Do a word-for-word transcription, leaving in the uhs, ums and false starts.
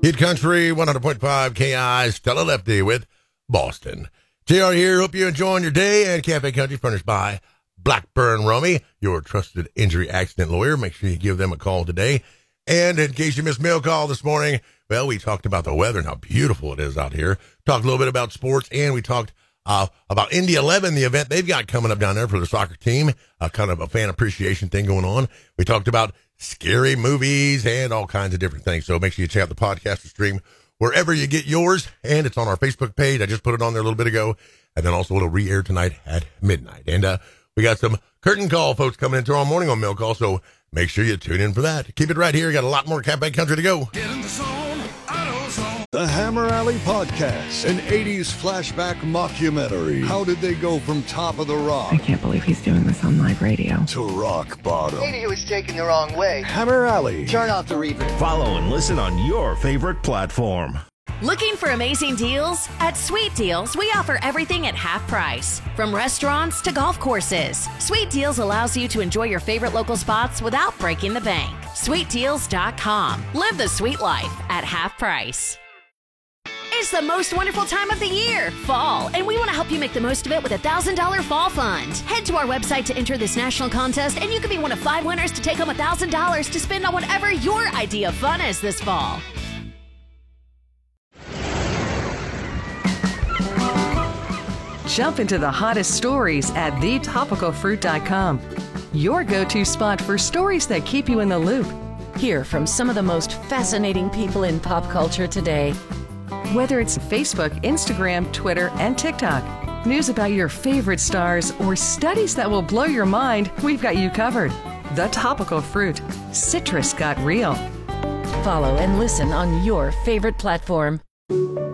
Hit Country one hundred point five K I, Stella Lefty with Boston. J R here. Hope you're enjoying your day. And Cafe Country furnished by Blackburn Romy, your trusted injury accident lawyer. Make sure you give them a call today. And in case you missed mail call this morning, well, we talked about the weather and how beautiful it is out here. Talked a little bit about sports, and we talked uh, about Indy eleven, the event they've got coming up down there for the soccer team, uh, kind of a fan appreciation thing going on. We talked about scary movies and all kinds of different things. So make sure you check out the podcast or stream wherever you get yours. And it's on our Facebook page. I just put it on there a little bit ago. And then also it'll re-air tonight at midnight. And uh, we got some curtain call folks coming in tomorrow morning on Mail Call. So make sure you tune in for that. Keep it right here. Got a lot more Cafe Country to go. Get in the zone, auto zone. The Hammer Alley Podcast, an eighties flashback mockumentary. How did they go from top of the rock I can't believe he's doing this on live radio. to rock bottom? Maybe he was taken the wrong way. Hammer Alley. Turn off the reverb. Follow and listen on your favorite platform. Looking for amazing deals? At Sweet Deals, we offer everything at half price. From restaurants to golf courses, Sweet Deals allows you to enjoy your favorite local spots without breaking the bank. sweet deals dot com. Live the sweet life at half price. It's the most wonderful time of the year, fall, and we want to help you make the most of it with a one thousand dollars fall fund. Head to our website to enter this national contest, and you could be one of five winners to take home one thousand dollars to spend on whatever your idea of fun is this fall. Jump into the hottest stories at the topical fruit dot com. Your go-to spot for stories that keep you in the loop. Hear from some of the most fascinating people in pop culture today. Whether it's Facebook, Instagram, Twitter, and TikTok, news about your favorite stars, or studies that will blow your mind, we've got you covered. The Topical Fruit. Citrus got real. Follow and listen on your favorite platform.